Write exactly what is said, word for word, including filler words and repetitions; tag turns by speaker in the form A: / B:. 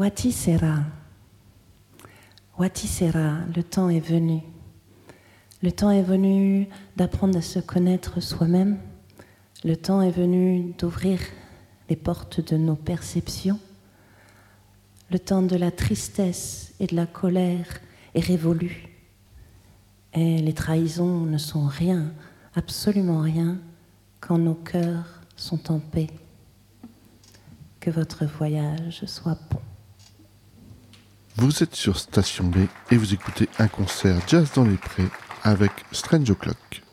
A: Wati sera. Wati sera, le temps est venu. Le temps est venu d'apprendre à se connaître soi-même. Le temps est venu d'ouvrir les portes de nos perceptions. Le temps de la tristesse et de la colère est révolu. Et les trahisons ne sont rien, absolument rien, quand nos cœurs sont en paix. Que votre voyage soit bon.
B: Vous êtes sur Station B et vous écoutez un concert Jazz dans les Prés avec Strange O'Clock.